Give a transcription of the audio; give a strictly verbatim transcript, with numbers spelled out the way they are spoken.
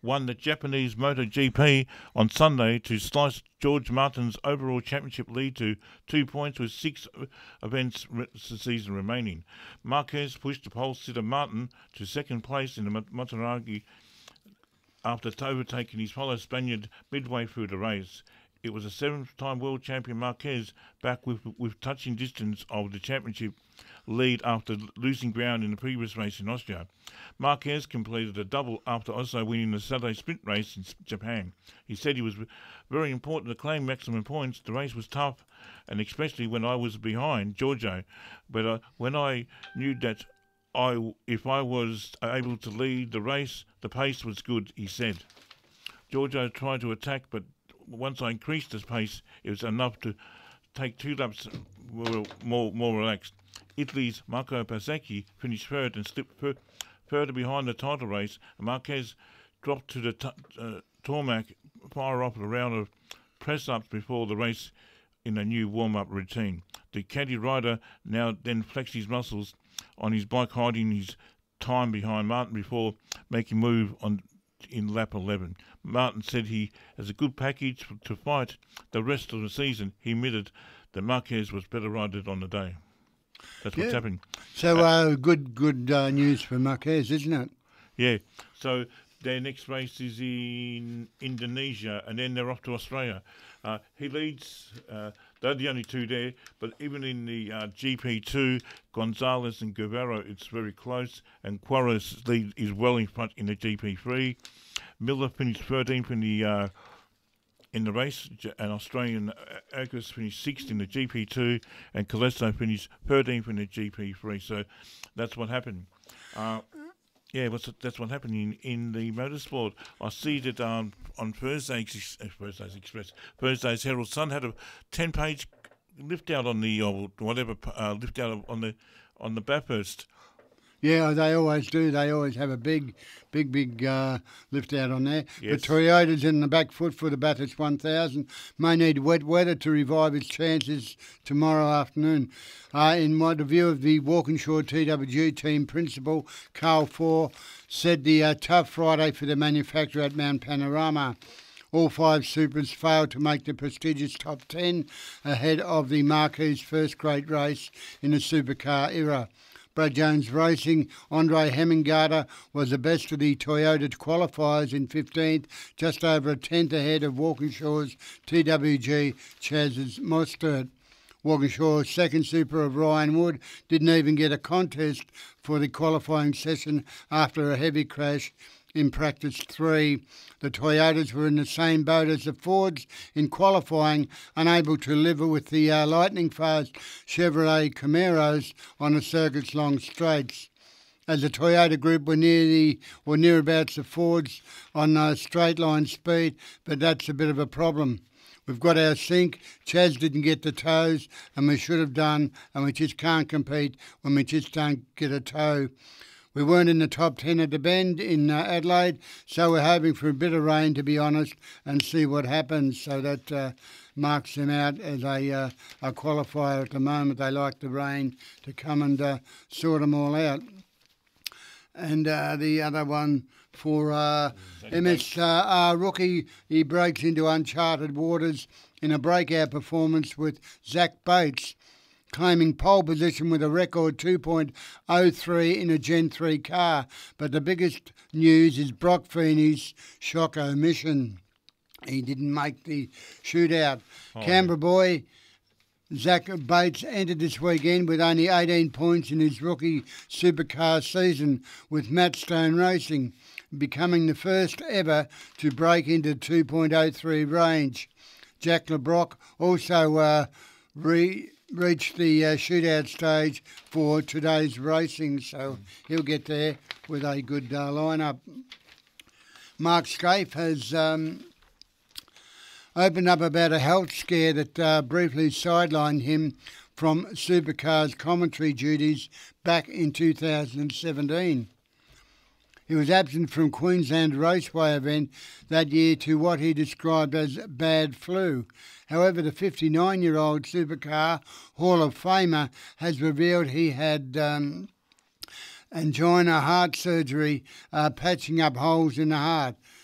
won the Japanese MotoGP on Sunday to slice George Martin's overall championship lead to two points with six events re- season remaining. Marquez pushed the pole sitter Martin to second place in the Motaragi after overtaking his fellow Spaniard midway through the race. It was a seventh-time world champion Marquez back with, with touching distance of the championship lead after losing ground in the previous race in Austria. Marquez completed a double after also winning the Saturday sprint race in Japan. He said he was very important to claim maximum points. The race was tough, and especially when I was behind Giorgio. But uh, when I knew that I, if I was able to lead the race, the pace was good, he said. Giorgio tried to attack, but once I increased the pace, it was enough to take two laps more, more, more relaxed. Italy's Marco Pasecchi finished third and slipped fur- further behind the title race. Marquez dropped to the t- uh, tarmac, fire off a round of press-ups before the race in a new warm-up routine. The caddy rider now then flexed his muscles on his bike, hiding his time behind Martin before making move on in lap eleven. Martin said he has a good package to fight the rest of the season. He admitted that Marquez was better rided on the day. That's what's yeah. happening. So uh, good good uh, news for Marquez, isn't it? Yeah. So their next race is in Indonesia, and then they're off to Australia. Uh, he leads, uh, they're the only two there, but even in the uh, G P two, Gonzalez and Guevara, it's very close, and Quares lead is well in front in the G P three. Miller finished thirteenth in the uh, in the race, and Australian Agus finished sixth in the G P two, and Colesto finished thirteenth in the G P three. So that's what happened. Uh, Yeah, what's that's what happened in, in the motorsport. I see that um, on Thursday's, uh, Thursday's Express, Thursday's Herald Sun had a ten-page lift out on the or whatever uh, lift out on the on the Bathurst. Yeah, they always do. They always have a big, big, big uh, lift out on there. Yes. But Toyota's in the back foot for the Bathurst one thousand. May need wet weather to revive its chances tomorrow afternoon. Uh, in my review of the Walkinshaw T W G team principal, Carl Four, said the uh, tough Friday for the manufacturer at Mount Panorama. All five supers failed to make the prestigious top ten ahead of the Marquis' first great race in the supercar era. Brad Jones Racing, Andre Hemmingarder was the best of the Toyota qualifiers in fifteenth, just over a tenth ahead of Walkinshaw's T W G Chaz's Mostert. Walkinshaw's second super of Ryan Wood didn't even get a contest for the qualifying session after a heavy crash in practice three. The Toyotas were in the same boat as the Fords in qualifying, unable to deliver with the uh, lightning-fast Chevrolet Camaros on the circuit's long straights. As the Toyota group were near the or nearabouts the Fords on uh, straight line speed, but that's a bit of a problem. We've got our sink. Chaz didn't get the toes, and we should have done, and we just can't compete when we just don't get a toe. We weren't in the top ten at the Bend in uh, Adelaide, so we're hoping for a bit of rain, to be honest, and see what happens. So that uh, marks them out as a, uh, a qualifier at the moment. They like the rain to come and uh, sort them all out. And uh, the other one for uh, M S R rookie, he breaks into uncharted waters in a breakout performance with Zach Bates, claiming pole position with a record two point oh three in a Gen three car. But the biggest news is Brock Feeney's shock omission. He didn't make the shootout. Oh, Canberra boy Zach Bates entered this weekend with only eighteen points in his rookie supercar season with Matt Stone Racing, becoming the first ever to break into two point oh three range. Jack LeBrock also uh, re... reached the uh, shootout stage for today's racing, so he'll get there with a good uh, lineup. Mark Scaife has um, opened up about a health scare that uh, briefly sidelined him from Supercars commentary duties back in two thousand seventeen. He was absent from Queensland Raceway event that year to what he described as bad flu. However, the fifty-nine-year-old Supercar Hall of Famer has revealed he had um, angina heart surgery, uh, patching up holes in the heart.